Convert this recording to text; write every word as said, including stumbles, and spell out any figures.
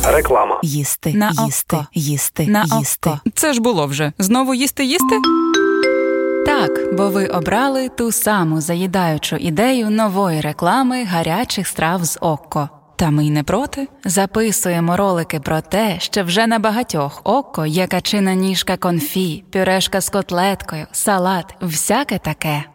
Реклама. Їсти, На їсти, око. їсти, На їсти. око. Це ж було вже. Знову їсти-їсти? Так, бо ви обрали ту саму заїдаючу ідею нової реклами гарячих страв з Окко. Та ми й не проти. Записуємо ролики про те, що вже на багатьох Окко є качина ніжка конфі, пюрешка з котлеткою, салат, всяке таке.